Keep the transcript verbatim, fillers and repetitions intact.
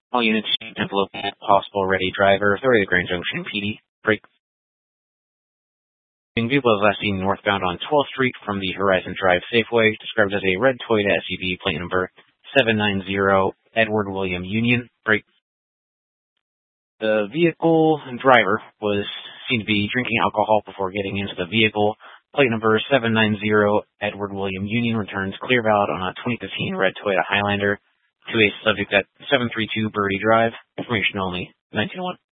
All units envelope possible ready driver, Thoroughly Grand Junction, P D, break. Vehicle is last seen northbound on twelfth Street from the Horizon Drive Safeway, described as a red Toyota S U V, plate number seven nine zero, Edward William Union, break. The vehicle and driver was seen to be drinking alcohol before getting into the vehicle. Plate number seven nine zero, Edward William Union, returns clear valid on a twenty fifteen red Toyota Highlander to a subject at seven three two Birdie Drive. Information only, nineteen oh one.